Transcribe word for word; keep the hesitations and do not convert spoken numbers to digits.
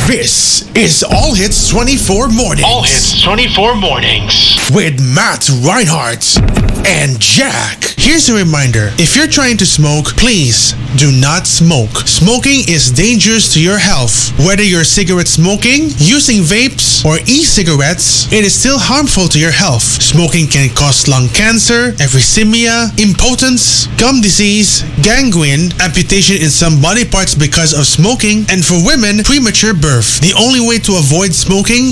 This is All Hits twenty-four Mornings. All Hits twenty-four Mornings. With Matt Reinhardt and Jack. Here's a reminder. If you're trying to smoke, please do not smoke. Smoking is dangerous to your health. Whether you're cigarette smoking, using vapes, or e-cigarettes, it is still harmful to your health. Smoking can cause lung cancer, emphysema, impotence, gum disease, gangrene, amputation in some body parts because of smoking, and for women, premature birth. The only way to avoid smoking